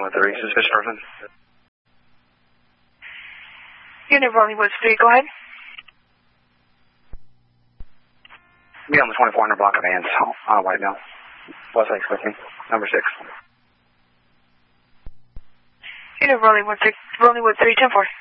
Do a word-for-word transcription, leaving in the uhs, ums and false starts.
one three, suspicious person. Unit Rolling Woods three, go ahead. Be on the twenty-four hundred block of vans on a white male. West Lakes with me, number six. Unit Rolling Woods three, Rolling Woods three, ten four.